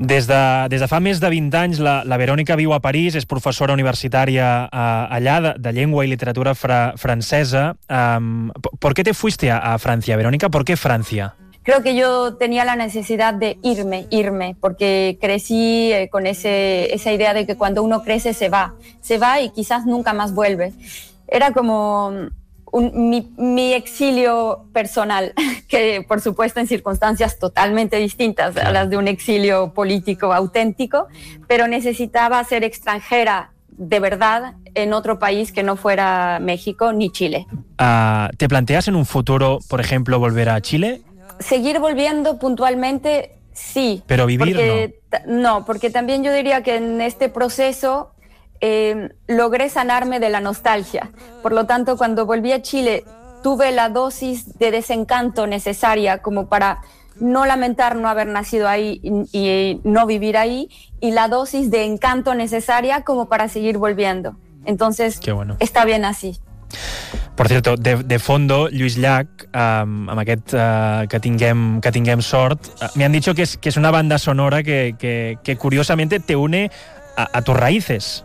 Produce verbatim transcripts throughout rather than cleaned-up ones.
Des de, des de fa més de vint anys, la, la Verónica viu a París, és professora universitària uh, allà de, de llengua i literatura fra, francesa. Um, ¿Por qué te fuiste a, a Francia, Verónica? ¿Por qué Francia? Creo que yo tenía la necesidad de irme, irme, porque crecí eh, con ese, esa idea de que cuando uno crece se va, se va y quizás nunca más vuelve. Era como un, mi, mi exilio personal, que por supuesto en circunstancias totalmente distintas a las de un exilio político auténtico, pero necesitaba ser extranjera de verdad en otro país que no fuera México ni Chile. Uh, ¿Te planteas en un futuro, por ejemplo, volver a Chile? Seguir volviendo puntualmente, sí. Pero vivir, porque, no. No, porque también yo diría que en este proceso eh, logré sanarme de la nostalgia. Por lo tanto, cuando volví a Chile, tuve la dosis de desencanto necesaria como para no lamentar no haber nacido ahí y, y no vivir ahí, y la dosis de encanto necesaria como para seguir volviendo. Entonces, Qué bueno. Está bien así. Por cierto, de, de fondo, Lluís Llach, um, amb aquest uh, que, tinguem, que tinguem sort, uh, me han dicho que es, que es una banda sonora que, que, que curiosamente te une a, a tus raíces.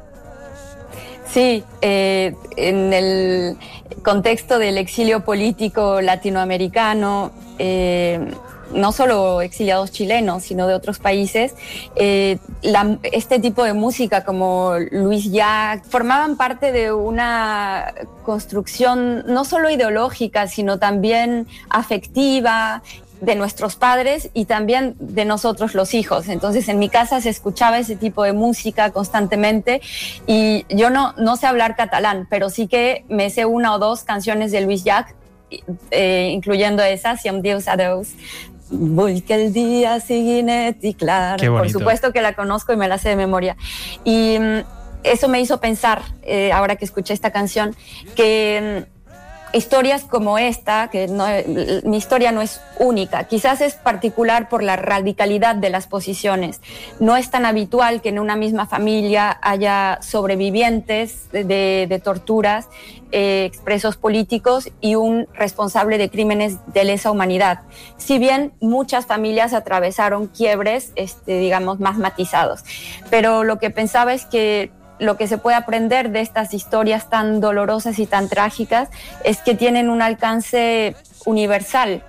Sí, eh, en el contexto del exilio político latinoamericano, eh, no solo exiliados chilenos, sino de otros países, eh, la, este tipo de música como Lluís Llach formaban parte de una construcción no solo ideológica, sino también afectiva de nuestros padres y también de nosotros los hijos. Entonces en mi casa se escuchaba ese tipo de música constantemente y yo no, no sé hablar catalán, pero sí que me sé una o dos canciones de Lluís Llach, eh, incluyendo esa, Si em dius adeus, vull que el día sigui net y clar. Por supuesto que la conozco y me la sé de memoria. Y um, eso me hizo pensar, eh, ahora que escuché esta canción, que um, historias como esta, que no, mi historia no es única, quizás es particular por la radicalidad de las posiciones. No es tan habitual que en una misma familia haya sobrevivientes de, de, de torturas, eh, expresos políticos y un responsable de crímenes de lesa humanidad. Si bien muchas familias atravesaron quiebres, este, digamos, más matizados. Pero lo que pensaba es que lo que se puede aprender de estas historias tan dolorosas y tan trágicas es que tienen un alcance universal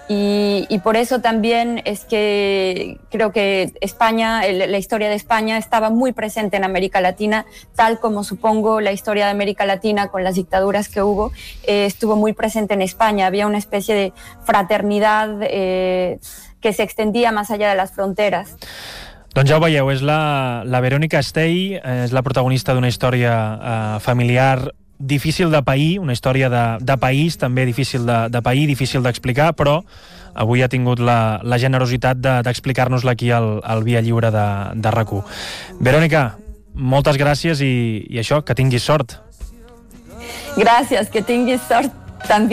y, y por eso también es que creo que España, el, la historia de España estaba muy presente en América Latina, tal como supongo la historia de América Latina con las dictaduras que hubo, eh, estuvo muy presente en España. Había una especie de fraternidad eh, que se extendía más allá de las fronteras. Doncs ja ho veieu, és la, la Verónica Estey, és la protagonista d'una història eh, familiar difícil de pair, una història de, de país també difícil de, de pair, difícil d'explicar, però avui ha tingut la, la generositat de, d'explicar-nos-la aquí al, al Via Lliure de, de R A C u. Verónica, moltes gràcies i, i això, que tinguis sort. Gràcies, que tinguis sort també.